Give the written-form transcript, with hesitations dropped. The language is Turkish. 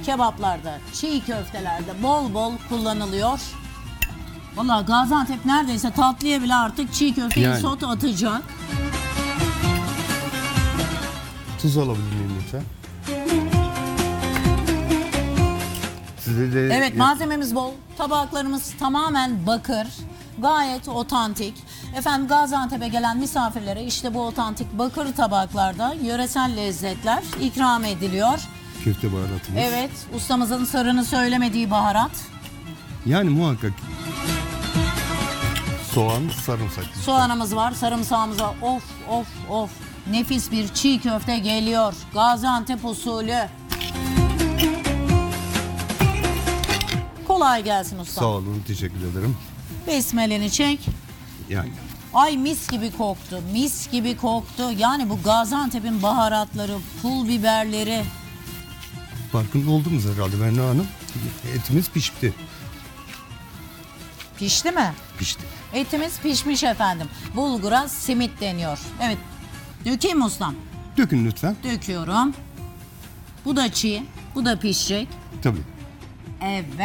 kebaplarda, çiğ köftelerde bol bol kullanılıyor. Vallahi Gaziantep neredeyse tatlıya bile artık çiğ köfte Yani. isot atacak. Tuz alabilir miyim lütfen? Size de Evet, malzememiz bol. Tabaklarımız tamamen bakır. Gayet otantik. Efendim, Gaziantep'e gelen misafirlere işte bu otantik bakır tabaklarda yöresel lezzetler ikram ediliyor. köfte baharatımız. Evet, ustamızın sırrını söylemediği baharat. Yani muhakkak soğan, sarımsak. Soğanımız var, sarımsağımız var. Of of of. Nefis bir çiğ köfte geliyor. Gaziantep usulü. Kolay gelsin usta. Sağ olun, teşekkür ederim. Besmeleni çek. Yani Ay mis gibi koktu, mis gibi koktu. Yani bu Gaziantep'in baharatları, pul biberleri. farkında oldunuz herhalde Berna Hanım. Etimiz pişti. Pişti mi? Pişti. Etimiz pişmiş efendim. Bulgura simit deniyor. Evet. Dökeyim mi ustam? Dökün lütfen. Döküyorum. Bu da çiğ, bu da pişecek. Tabii. Evet.